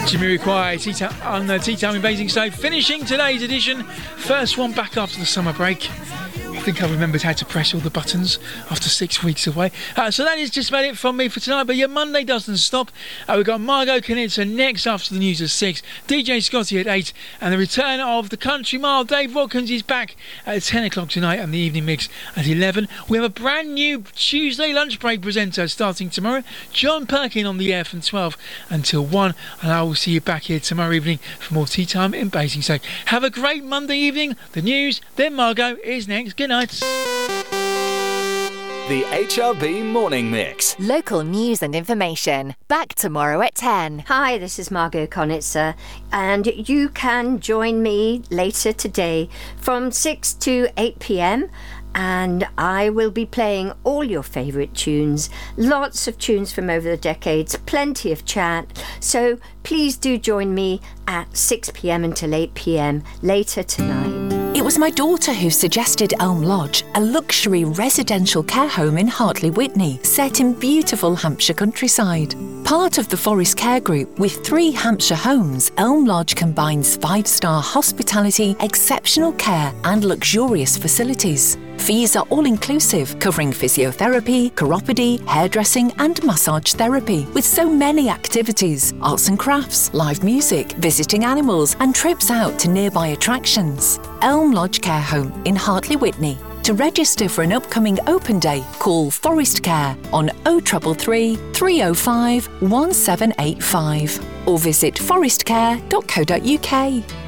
Jamiroquai on Tea Time in Basingstoke, finishing today's edition. First one back after the summer break. I think I remembered how to press all the buttons after 6 weeks away. So that is just about it from me for tonight. But your Monday doesn't stop. We've got Margot Knitzer next after the news at 6. DJ Scotty at 8. And the return of the Country Mile. Dave Watkins is back at 10 o'clock tonight and the evening mix at 11. We have a brand new Tuesday lunch break presenter starting tomorrow. John Perkin on the air from 12 until 1. And I will see you back here tomorrow evening for more Tea Time in Basingstoke. Have a great Monday evening. The news, then Margot is next. Good night. The HRB Morning Mix. Local news and information. Back tomorrow at 10. Hi, this is Margot Knitzer, and you can join me later today from 6 to 8 p.m. and I will be playing all your favourite tunes, lots of tunes from over the decades, plenty of chat. So please do join me at 6 p.m. until 8 p.m. later tonight. It was my daughter who suggested Elm Lodge, a luxury residential care home in Hartley Witney, set in beautiful Hampshire countryside. Part of the Forest Care Group with 3 Hampshire homes, Elm Lodge combines 5-star hospitality, exceptional care and luxurious facilities. Fees are all-inclusive, covering physiotherapy, chiropody, hairdressing and massage therapy, with so many activities, arts and crafts, live music, visiting animals and trips out to nearby attractions. Elm Lodge Care Home in Hartley Witney. To register for an upcoming open day, call Forest Care on 0333 305 1785 or visit forestcare.co.uk.